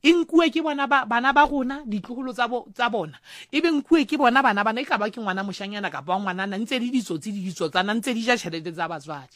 e nkuwe ke bona bana ba rona ditlogolo tsa bona e be nkuwe ke bona bana e ka ba ke ngwana moshanyana ka ba ngwanana ntse di ditsotsi di ditsotsana ntse di ja tšhelete tsa batswadi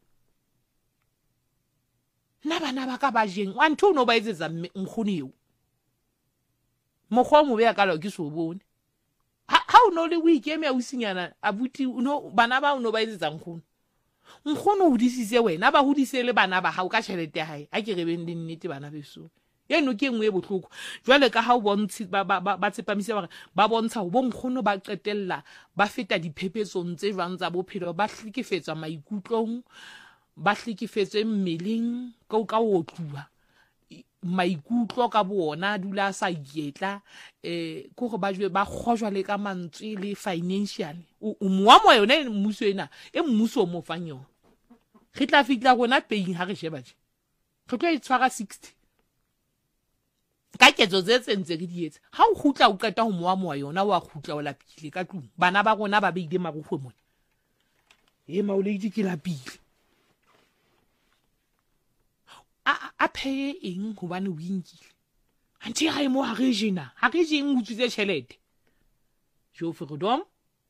nna bana ba ka ba jeng wa ntho o no ba etsetsa nkgono eo mokgwa mo be ya ka lo ke so bone ha o no le weekend ya usinyana abuti no bana ba o no ba etsetsa nkgono o disitse wena ba hodise le bana ba ha o ka tšhelete hae a ke rebeng le nnete bana beso yeno ke engwe e botlhoko jwale ka ha o bontsi ba tsepamise ba bontsha go bo nkgono ba qetella ba feta diphepetsong tse jwang tsa bophelo ba hlikefetswa maikutlong ba hlikefetswe mmeleng ka o tluwa maikutlo ka bona dula sa yetla go ba jwe ba khojwa le ka mantswe le financial o moa mo yone mmuso ena e mmuso mo fanyo re tla fitla gona paying ha re sheba je re tla itshwara 60 ka ketso tse tsentse re di etsa ha o khutla o qeta ho moa yona wa khutla o lapile ka tlung bana ba rona ba beile magogwe mo e maoledi ke lapile a pheye eng hobane o inkile anti ha mo ha re jena ha re jeng o tsitse tšhelete jo fgodom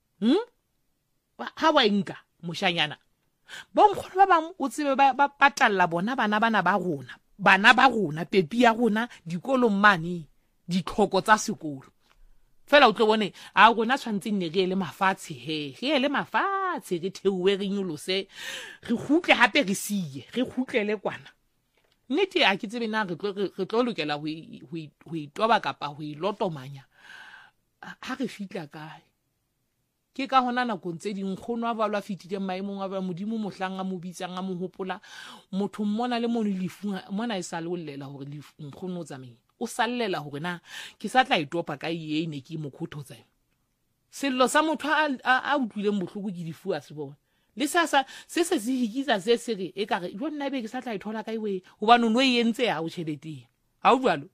ha wa nka moshanyana bonkgono ba bang o tsebe ba patalla bona bana ba rona pepi ya rona dikolong mane ditlhoko tsa sekolo fela o tlo bone a rona tshwantse nne re le mafatshe re le mafatshe re theowe re nyolose re khutle hape re siye re khutlele kwana nnete a ke tsebe na re tlo lokela ho itoba kapa ho ilotomanya ha re fitla kae ke ka hona nako ntse di nkgono a balwa fitile maemong a ba modimo mohlang a mo bitsang a mo hopola motho mmona le mo lefunga mona e sa le o llela hore nkgono o tsameng o sallela hore na ke sa tla itopa ka yene ke mo khototsa sello sa motho a utlwileng bohloko ke difu a se bona le sasa se hikiza se re e ka re jona be ke sa tla ithola ka iwe hobane no e entse ha o tšhelete ha o jwalo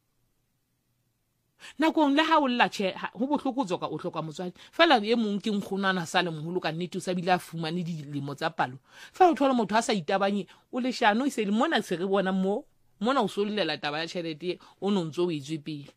nakong le ha o lla tšhe ho bohloko tsoka o hloka motswadi fela e mong ke nkgonana sa le moholo ka nnete o sa bile a fumane dilemo tsa palo fela o thola motho a sa itabanye o le shano se le mona se re bona mona o sollela taba ya tšhelete o no ntse o etswe pele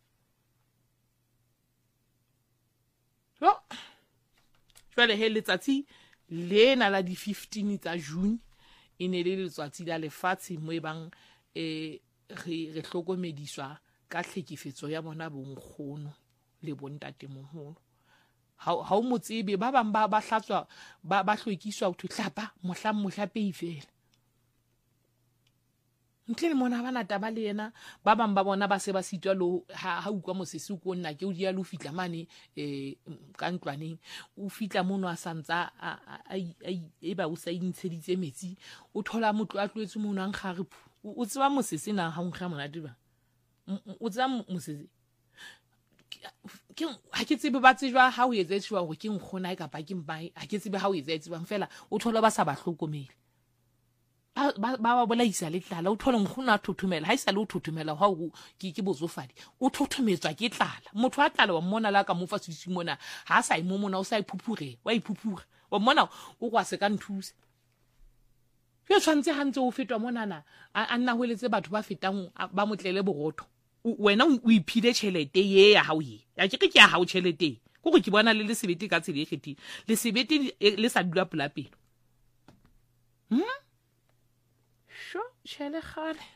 jwale he letsatsi lena la di 15 tsa June e ne le letsatsi la lefatshe mo e bang re hlokomediswa ka tlhekefetso ya bona bonkgono le bontatemoholo ha o motsebe ba bang ba hlatswa ba hlwekiswa ho tlhapa mohlape ifela ntle le mona bana taba le yena ba bang ba bona ba se ba sitwa lo ha ukwa mosese ko nna ke o dia lo fitla mane ka ntlwaneng o fitla mono a santsa e ba o sa intsheditse metsi o thola motho a tlwetse mono ang gare o tseba mosese na ha nkga monate ba o tseba mosese ke ha ke tsebe ba tsejwa ha o etsetswa hore ke nkgona e kapa ke mbai ha ke tsebe ha o etsetswa fela o thola ba sa ba hlokomele ba bolaisa le tlala o thola nkgono a thothomela ha isa le o thothomela ha o ke botsofadi o thothometswa ke tlala motho a tlala wa mmona la ka mo fa sisi mona ha sa imo mona o sa iphuphure wa iphuphure wa mmona o kwa se ka nthusa yo tshwantse hantse o fetwa monana a nna hweletse batho ba fetang ba motlele borotho wena o iphile tšhelete ye ya hao ye ya ke ya hao tšhelete go ke bona le sebete ka tsele e kgethile le sebete le sa dula pela pelo sho tšhele gale